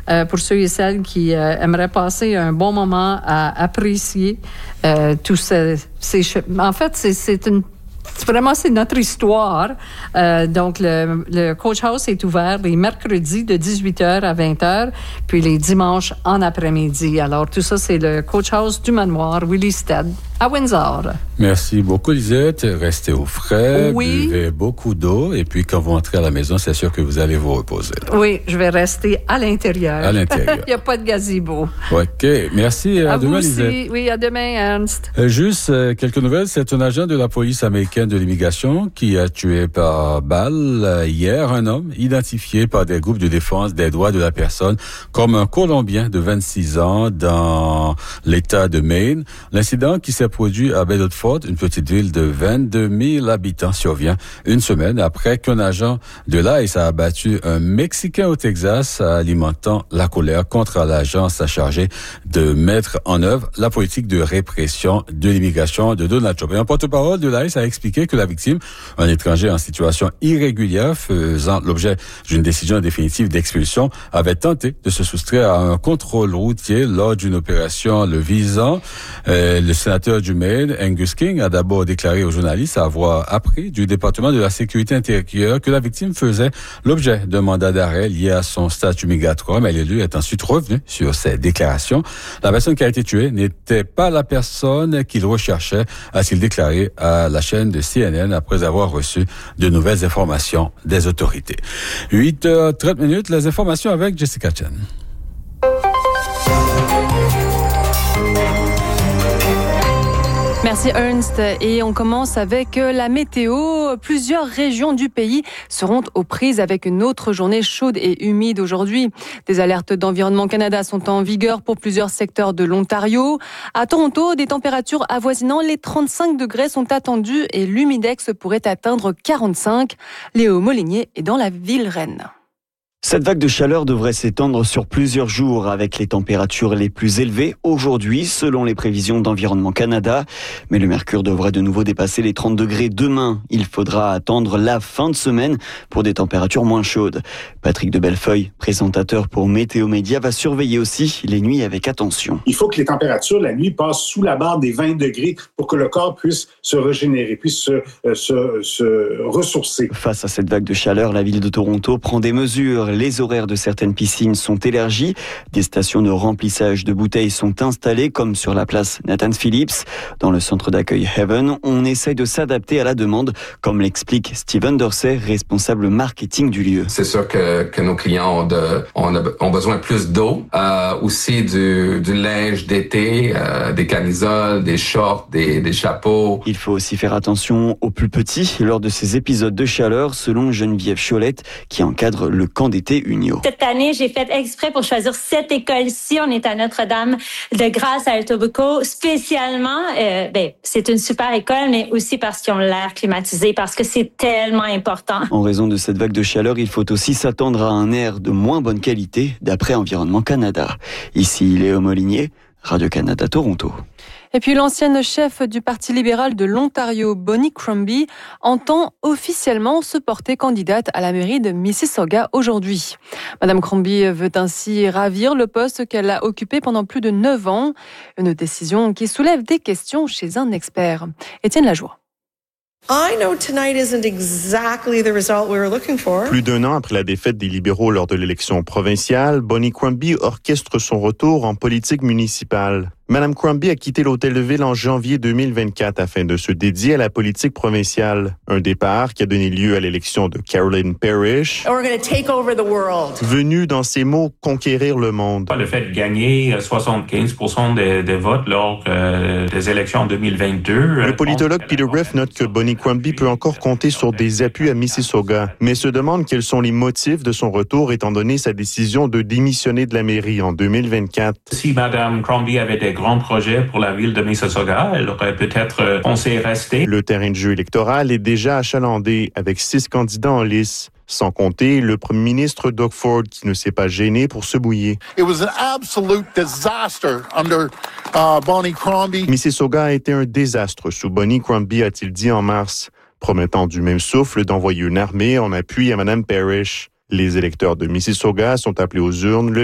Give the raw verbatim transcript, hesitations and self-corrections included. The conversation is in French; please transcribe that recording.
euh, pour ceux et celles qui euh, aimeraient passer un bon moment à apprécier euh, tout ce, ces... En fait, c'est, c'est une Vraiment, c'est notre histoire. Euh, donc, le, le Coach House est ouvert les mercredis de dix-huit heures à vingt heures, puis les dimanches en après-midi. Alors, tout ça, c'est le Coach House du manoir Willisted à Windsor. Merci beaucoup, Lisette. Restez au frais, oui. Buvez beaucoup d'eau, et puis quand vous entrez à la maison, c'est sûr que vous allez vous reposer. Là. Oui, je vais rester à l'intérieur. À l'intérieur. Il n'y a pas de gazebo. OK. Merci. À, à demain, vous aussi. Lisette. Oui, à demain, Ernst. Euh, juste euh, quelques nouvelles. C'est un agent de la police américaine de l'immigration qui a tué par balle euh, hier un homme identifié par des groupes de défense des droits de la personne comme un Colombien de vingt-six ans dans l'État de Maine. L'incident qui s'est produit à Bedford, une petite ville de vingt-deux mille habitants, survient une semaine après qu'un agent de l'I C E a abattu un Mexicain au Texas, alimentant la colère contre l'agence chargée de mettre en œuvre la politique de répression de l'immigration de Donald Trump. Et un porte-parole de l'I C E a expliqué que la victime, un étranger en situation irrégulière faisant l'objet d'une décision définitive d'expulsion, avait tenté de se soustraire à un contrôle routier lors d'une opération le visant. Euh, le sénateur du Maine, Angus King, a d'abord déclaré aux journalistes avoir appris du département de la sécurité intérieure que la victime faisait l'objet d'un mandat d'arrêt lié à son statut migratoire, mais l'élu est ensuite revenu sur ses déclarations. La personne qui a été tuée n'était pas la personne qu'il recherchait, a-t-il déclaré à la chaîne de C N N après avoir reçu de nouvelles informations des autorités. huit heures trente minutes, les informations avec Jessica Chen. Merci Ernst. Et on commence avec la météo. Plusieurs régions du pays seront aux prises avec une autre journée chaude et humide aujourd'hui. Des alertes d'Environnement Canada sont en vigueur pour plusieurs secteurs de l'Ontario. À Toronto, des températures avoisinant les trente-cinq degrés sont attendues et l'humidex pourrait atteindre quarante-cinq. Léo Molinier est dans la ville reine. Cette vague de chaleur devrait s'étendre sur plusieurs jours avec les températures les plus élevées aujourd'hui selon les prévisions d'Environnement Canada. Mais le mercure devrait de nouveau dépasser les trente degrés demain. Il faudra attendre la fin de semaine pour des températures moins chaudes. Patrick de Bellefeuille, présentateur pour Météo Média, va surveiller aussi les nuits avec attention. Il faut que les températures la nuit passent sous la barre des vingt degrés pour que le corps puisse se régénérer, puisse se, euh, se, se ressourcer. Face à cette vague de chaleur, la ville de Toronto prend des mesures. Les horaires de certaines piscines sont élargis. Des stations de remplissage de bouteilles sont installées, comme sur la place Nathan Phillips. Dans le centre d'accueil Heaven, on essaye de s'adapter à la demande, comme l'explique Steven Dorsey, responsable marketing du lieu. C'est sûr que, que nos clients ont, de, ont, ont besoin de plus d'eau, euh, aussi du, du linge d'été, euh, des camisoles, des shorts, des, des chapeaux. Il faut aussi faire attention aux plus petits lors de ces épisodes de chaleur, selon Geneviève Cholette, qui encadre le camp d'été Unio. Cette année, j'ai fait exprès pour choisir cette école-ci. On est à Notre-Dame de Grâce à Etobicoke. Spécialement, euh, ben, c'est une super école, mais aussi parce qu'ils ont l'air climatisé, parce que c'est tellement important. En raison de cette vague de chaleur, il faut aussi s'attendre à un air de moins bonne qualité, d'après Environnement Canada. Ici, Léo Molinier, Radio-Canada Toronto. Et puis l'ancienne chef du Parti libéral de l'Ontario, Bonnie Crombie, entend officiellement se porter candidate à la mairie de Mississauga aujourd'hui. Madame Crombie veut ainsi ravir le poste qu'elle a occupé pendant plus de neuf ans. Une décision qui soulève des questions chez un expert. Étienne Lajoie. Plus d'un an après la défaite des libéraux lors de l'élection provinciale, Bonnie Crombie orchestre son retour en politique municipale. Madame Crombie a quitté l'hôtel de ville en janvier deux mille vingt-quatre afin de se dédier à la politique provinciale. Un départ qui a donné lieu à l'élection de Caroline Parrish, venue dans ses mots conquérir le monde. Le fait de gagner soixante-quinze pour cent des, des votes lors euh, des élections deux mille vingt-deux. Le politologue Peter Greff note que Bonnie Crombie peut encore compter sur des appuis à Mississauga, mais se demande quels sont les motifs de son retour étant donné sa décision de démissionner de la mairie en deux mille vingt-quatre. Si Madame Crombie avait des grands projets pour la ville de Mississauga, elle aurait peut-être pensé rester. Le terrain de jeu électoral est déjà achalandé avec six candidats en lice. Sans compter le premier ministre Doug Ford qui ne s'est pas gêné pour se mouiller. It was an absolute disaster under uh, Bonnie Crombie. Mississauga a été un désastre sous Bonnie Crombie, a-t-il dit en mars, promettant du même souffle d'envoyer une armée en appui à Mme Parrish. Les électeurs de Mississauga sont appelés aux urnes le